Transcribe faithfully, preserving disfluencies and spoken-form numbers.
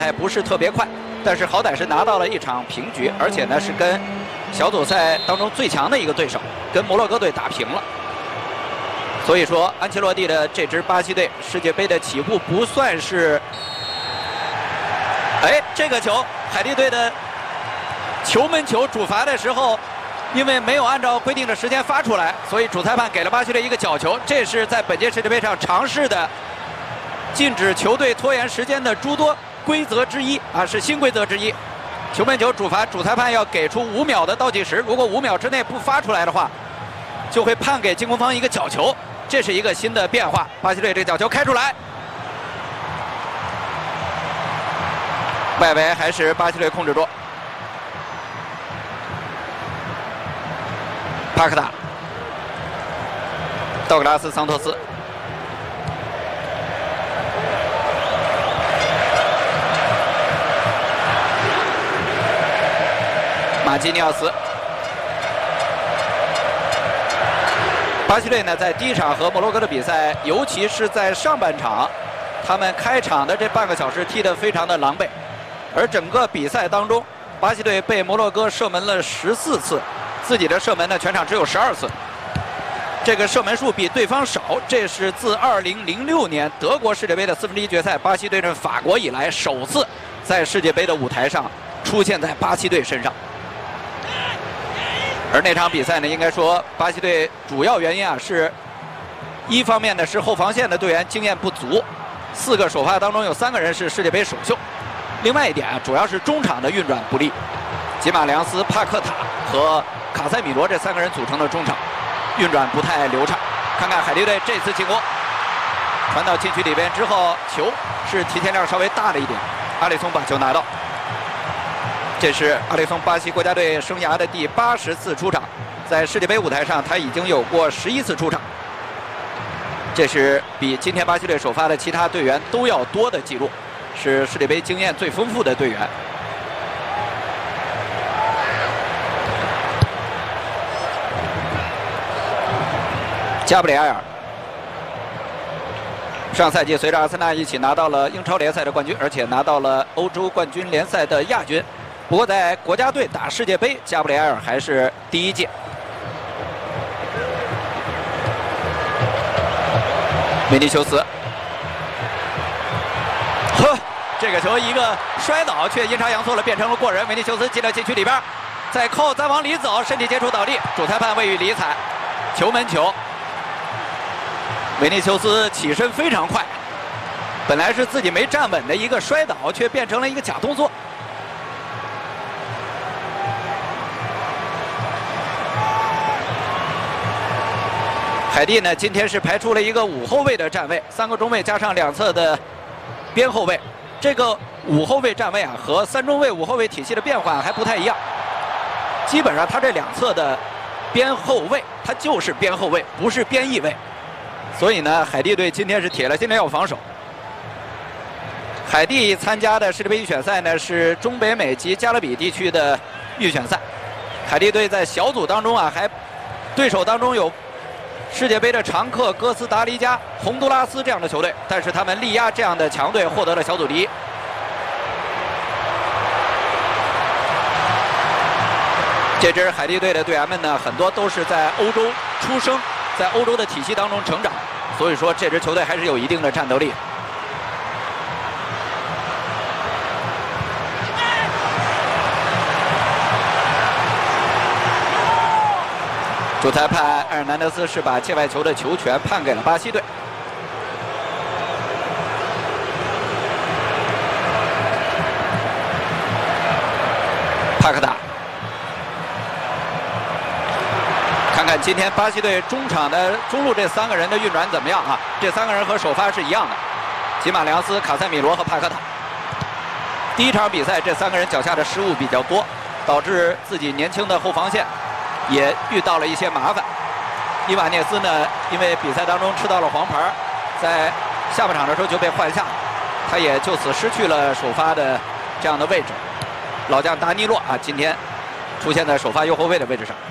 还不是特别快，但是好歹是拿到了一场平局，而且呢是跟小组赛当中最强的一个对手，跟摩洛哥队打平了。所以说，安切洛蒂的这支巴西队世界杯的起步不算是。哎，这个球，海地队的球门球主罚的时候，因为没有按照规定的时间发出来，所以主裁判给了巴西队一个角球。这是在本届世界杯上尝试的禁止球队拖延时间的诸多规则之一啊，是新规则之一。球门球主罚，主裁判要给出五秒的倒计时，如果五秒之内不发出来的话，就会判给进攻方一个角球。这是一个新的变化。巴西队这个角球开出来，外围还是巴西队控制住。帕克塔、道格拉斯·桑托斯。马基尼奥斯。巴西队呢，在第一场和摩洛哥的比赛，尤其是在上半场，他们开场的这半个小时踢得非常的狼狈，而整个比赛当中，巴西队被摩洛哥射门了十四次，自己的射门呢全场只有十二次，这个射门数比对方少，这是自二零零六年德国世界杯的四分之一决赛巴西对阵法国以来，首次在世界杯的舞台上出现在巴西队身上。而那场比赛呢，应该说巴西队主要原因啊，是一方面呢是后防线的队员经验不足，四个首发当中有三个人是世界杯首秀；另外一点啊，主要是中场的运转不利，吉马良斯、帕克塔和卡塞米罗这三个人组成的中场运转不太流畅。看看海地队这次进攻，传到禁区里边之后，球是提前量稍微大了一点，阿里松把球拿到。这是阿里松，巴西国家队生涯的第八十次出场，在世界杯舞台上他已经有过十一次出场，这是比今天巴西队首发的其他队员都要多的记录，是世界杯经验最丰富的队员。加布里埃尔，上赛季随着阿森纳一起拿到了英超联赛的冠军，而且拿到了欧洲冠军联赛的亚军。不过在国家队打世界杯，加布里埃尔还是第一届。维尼修斯，呵，这个球一个摔倒，却阴差阳错了变成了过人。维尼修斯进了禁区里边，再扣，再往里走，身体接触倒地，主裁判未予理睬，球门球。维尼修斯起身非常快，本来是自己没站稳的一个摔倒，却变成了一个假动作。海地呢，今天是排出了一个五后卫的站位，三个中卫加上两侧的边后卫。这个五后卫站位啊，和三中卫、五后卫体系的变化还不太一样。基本上，他这两侧的边后卫，他就是边后卫，不是边翼位。所以呢，海地队今天是铁了心的要防守。海地参加的世界杯预选赛呢，是中北美及加勒比地区的预选赛。海地队在小组当中啊，还对手当中有世界杯的常客哥斯达黎加、洪都拉斯这样的球队，但是他们力压这样的强队，获得了小组第一。这支海地队的队员们呢，很多都是在欧洲出生，在欧洲的体系当中成长，所以说这支球队还是有一定的战斗力。主裁判埃尔南德斯是把界外球的球权判给了巴西队。帕克塔，看看今天巴西队中场的中路这三个人的运转怎么样啊？这三个人和首发是一样的，吉马良斯、卡塞米罗和帕克塔。第一场比赛这三个人脚下的失误比较多，导致自己年轻的后防线也遇到了一些麻烦。伊瓦涅斯呢，因为比赛当中吃到了黄牌，在下半场的时候就被换下了，他也就此失去了首发的这样的位置。老将达尼洛啊，今天出现在首发右后卫的位置上。